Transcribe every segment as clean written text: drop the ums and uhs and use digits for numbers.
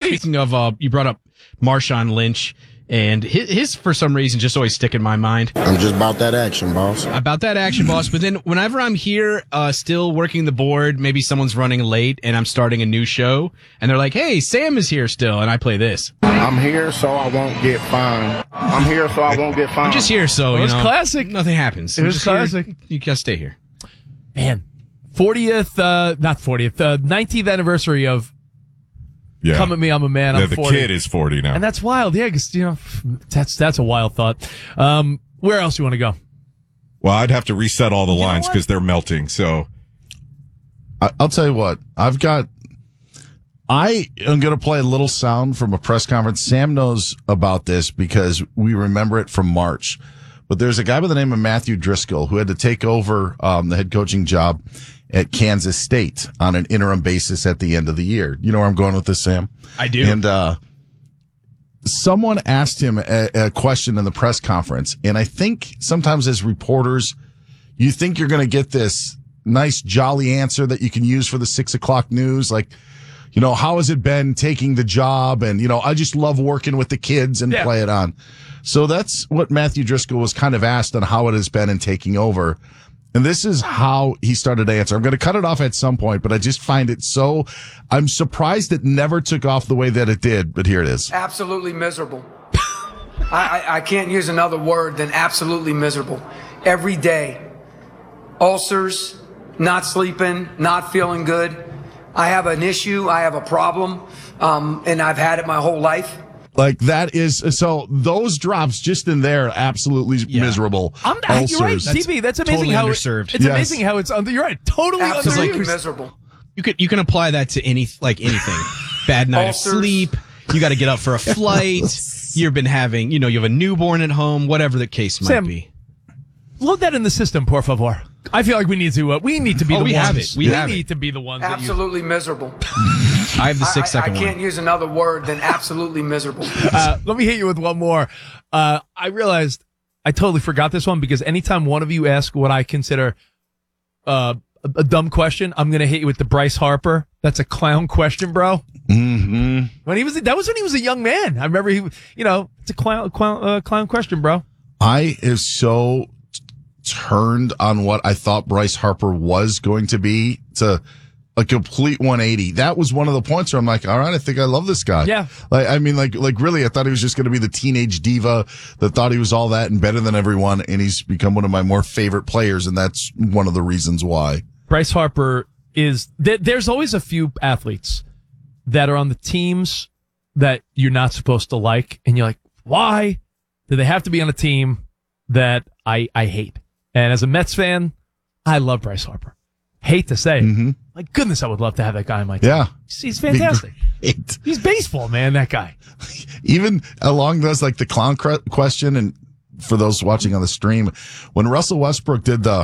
Speaking of, you brought up Marshawn Lynch, and his for some reason just always stick in my mind. I'm just about that action, boss. But then whenever I'm here, still working the board, maybe someone's running late and I'm starting a new show, and they're like, "Hey, Sam is here still," and I play this. I'm here so I won't get fined. I'm just here so, it was classic. Nothing happens. It was classic. Here, you gotta stay here. Man, 19th anniversary of Come At Me, I'm a Man, I'm 40. The kid is 40 now. And that's wild. Yeah, because, that's a wild thought. Where else do you want to go? Well, I'd have to reset all the lines because they're melting, so. I'll tell you what. I am going to play a little sound from a press conference. Sam knows about this because we remember it from March. But there's a guy by the name of Matthew Driscoll who had to take over the head coaching job at Kansas State on an interim basis at the end of the year. You know where I'm going with this, Sam? I do. And someone asked him a question in the press conference, and I think sometimes as reporters, you think you're going to get this nice, jolly answer that you can use for the 6 o'clock news, like, how has it been taking the job? And, I just love working with the kids and play it on. So that's what Matthew Driscoll was kind of asked on how it has been in taking over. And this is how he started to answer. I'm going to cut it off at some point, but I just find it I'm surprised it never took off the way that it did, but here it is. Absolutely miserable. I can't use another word than absolutely miserable. Every day, ulcers, not sleeping, not feeling good. I have an issue, I have a problem, and I've had it my whole life. Like that is, so those drops just in there, absolutely miserable. You're right, CB. That's amazing totally how underserved. It's amazing how it's under. You're right, totally absolutely underserved. Miserable. You can apply that to anything. Bad night of sleep. You got to get up for a flight. You've been having, you have a newborn at home. Whatever the case might be. Load that in the system, por favor. I feel like we need to be the ones. We need to be the ones. Absolutely miserable. I have the 6 second one. I can't use another word than absolutely miserable. Let me hit you with one more. I realized I totally forgot this one because anytime one of you asks what I consider a dumb question, I'm going to hit you with the Bryce Harper. That's a clown question, bro. Mm-hmm. That was when he was a young man. I remember it's a clown question, bro. I am so turned on what I thought Bryce Harper was going to be to a complete 180. That was one of the points where I'm like, all right, I think I love this guy. Yeah. Really, I thought he was just going to be the teenage diva that thought he was all that and better than everyone. And he's become one of my more favorite players. And that's one of the reasons why. Bryce Harper there's always a few athletes that are on the teams that you're not supposed to like. And you're like, why do they have to be on a team that I hate? And as a Mets fan, I love Bryce Harper. Hate to say it. Mm-hmm. My goodness, I would love to have that guy on my team. Yeah. He's fantastic. He's baseball, man, that guy. Even along those, like the clown question, and for those watching on the stream, when Russell Westbrook did the,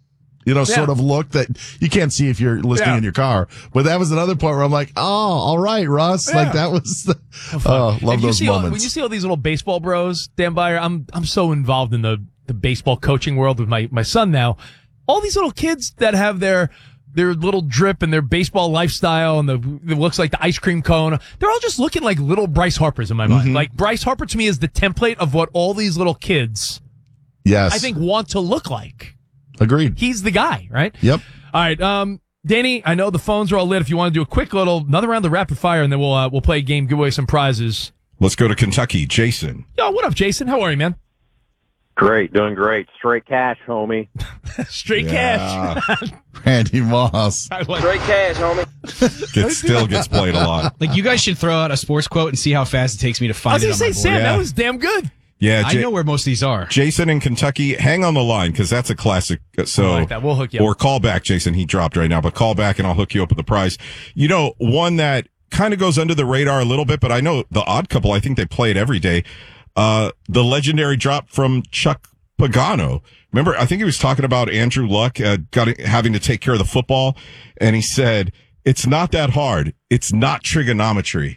sort of look that you can't see if you're listening in your car, but that was another point where I'm like, oh, all right, Russ. Yeah. Like that was, love those moments. When you see all these little baseball bros, Dan Beyer, I'm so involved in the baseball coaching world with my son now. All these little kids that have their little drip and their baseball lifestyle and it looks like the ice cream cone. They're all just looking like little Bryce Harpers in my mind. Like Bryce Harper to me is the template of what all these little kids, I think, want to look like. Agreed. He's the guy, right? Yep. All right. Danny, I know the phones are all lit. If you want to do a quick another round of rapid fire, and then we'll play a game, give away some prizes. Let's go to Kentucky. Jason. Yo, what up, Jason? How are you, man? Great, doing great. Straight cash, homie. Straight cash. Randy Moss. Straight cash, homie. It still gets played a lot. Like, you guys should throw out a sports quote and see how fast it takes me to find it. I was going to say, Sam, that was damn good. Yeah, I know where most of these are. Jason in Kentucky, hang on the line because that's a classic. So, I like that. We'll hook you up. Or call back, Jason. He dropped right now, but call back and I'll hook you up with the prize. One that kind of goes under the radar a little bit, but I know the Odd Couple, I think they play it every day. The legendary drop from Chuck Pagano. Remember, I think he was talking about Andrew Luck having to take care of the football, and he said, "It's not that hard. It's not trigonometry."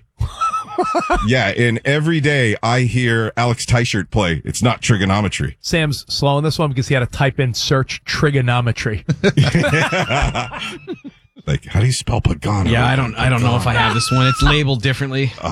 Yeah, and every day I hear Alex Teichert play. It's not trigonometry. Sam's slowing this one because he had to type in search trigonometry. Like, how do you spell Pagano? Yeah, I don't know if I have this one. It's labeled differently.